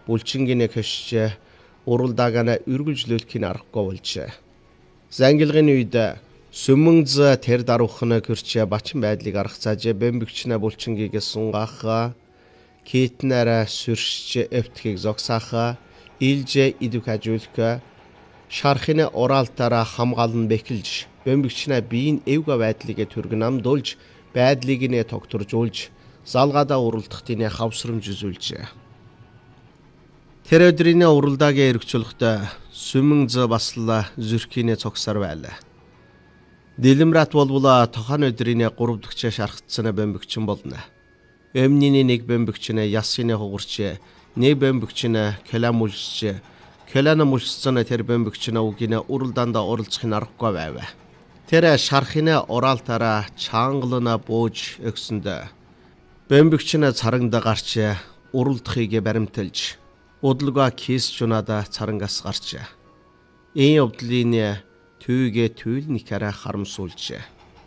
булчингинэ хөшж уралдаагана үргэлжлүүлэхийг аргагүй болжээ. Зангилгын үед сүмэнз тэр даруухна гэрч бачин байдлыг аргацааж бэмбэгчнэ булчингийгээ сунгаах китнара сүршж эвтхийг зогсаах илж идвэх ажуулах шархины оралтаараа хамгаалан бэхэлж бэмбэгчнэ биеийн эвга байдлыг түргэн амдуулж байдлыг нэ тогтворжуулж залгаадаа уралдахтын хавсрамж үзүүлжээ. Тэр өдрийн уралдаагийн эргцүүлэхдээ сүмэнз басла зүрхийнэ цогсар байлаа. Дилэмрат болвола тохан өдрийн 3 дахь шархтсан бэмбэгчин болно. Өмнөний нэг бэмбэгчин ясны хугарч, нэг бэмбэгчин каламулж, каланамулсан тэр бэмбэгчин үгийн уралдаанд оролцохын аргагүй байв. Тэр шархины оралтаараа чангална бууж өгсөнд бэмбэгчин царангад гарч уралдахыг баримталж удалгаа кис жунада царангаас гарч энэ явдлын түйгээ түйлникаараа харамсуулжээ.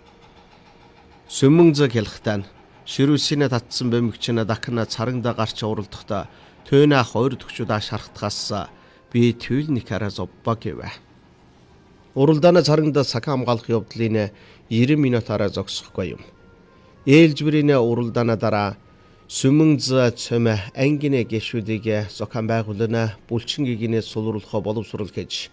Сүмэнз хэлхтан ширүүсинэ татсан бэмбэгчин дахна царангада гарч уралдахдаа төөнө хоёр төгчудаа шархтгаас би түйлникаараа зобба гэв. Уралдааны царангада сак хамгаалах явдлын 90 минутаараа зогсохгүй юм. Ээлжбэрийн уралдааны дараа сүмэнз цөм ангины гişүүдийг зохион байгуулна булчингийгнээ сулруулах боловсрол гэж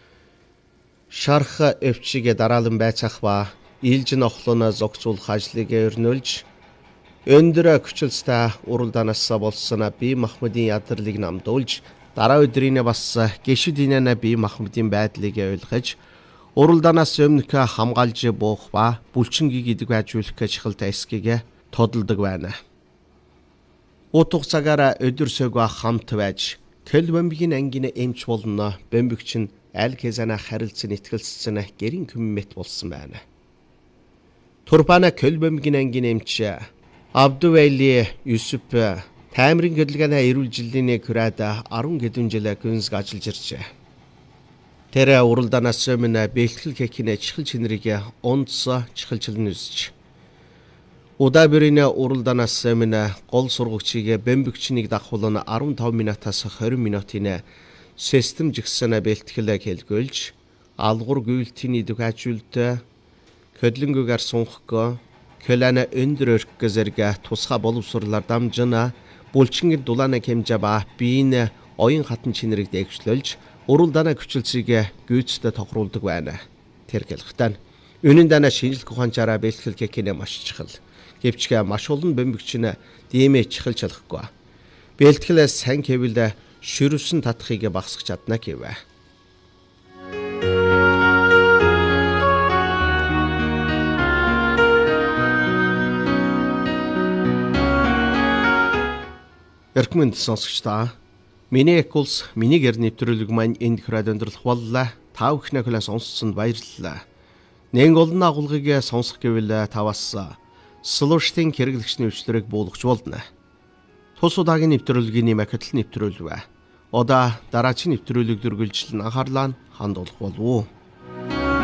шарх өвчиг дараалан байцаах ба илж нохлоно зогцуулах ажлыг өрнүүлж өндөр хүчилстэй уралдаанаас болсон бие махбодын ядарлыг намдуулж дараа өдрийн бас гişүүдийн бие махбодын байдлыг ойлгож уралдаанаас өмнөх хамгаалж буух ба булчингийг идэх ажуулах чухал тайскийг тодолдог байна. Утга цагаараа өдөрсөөгөө хамт байж көл бомбигийн ангины эмч болно бомбигчин аль хэзээ харилцсан итгэлцсэн гэрийн коммет болсон байна. Турпана көл бомбигийн ангины эмч Абдувайли Юсуп таймрын хөдөлгөөнөө эрүүл жилийн хүрээд 10 хэдэн жил гүнзг ажиллаж иржээ. Тэр уралдаанаас өмнө бэлтгэл хийхний чихэл чинрийг онц чихэлчлэн үзэж удаа-бүрийн уралдаанаас өмнө гол сургагчийг бэмбэгчнийг дагахулна 15 минутаас 20 минутын систем жигсэн бэлтгэл хэлгүүлж алгуур гүйлтийн идэх ажуулт хөдлөнгөөр сунхгоо көлана өндөр өрх зэрэг тусгай боловсруулаар дамжина булчингийн дулаана хэмжээ биеийн оюун хатан чинрийг дэвшлүүлж уралдааны хүчилсийг гүйцэд тохируулдаг байна. Тэр хэлэхдээ үнэн дана шинжлэх ухаанчаараа бэлтгэл хийхний маш чухал. Гэвч маш олон бэмбэгчин димэ чихэл чалахгүй. Бэлтгэлээс сайн хэвэл ширүүсэн татахыг багасгах чадна гэв. Эрхмэнд сонсогчдаа миний экулс миний гэр нэвтрүүлэг маань энд хүрээд өндөрлөх боллоо. Та бүхний хөлөө сонсцсонд баярлалаа. Нэг олон агуулгыг сонсох гэвэл таваас слуштын хэрэглэгчний өвчлөрийг буулгach болно. Тус удаагийн нэвтрүүлгийн макетл нэвтрүүлвэ. Одоо дараагийн нэвтрүүлэг дүргэлжлэн анхаарлаа хандуулах болов уу?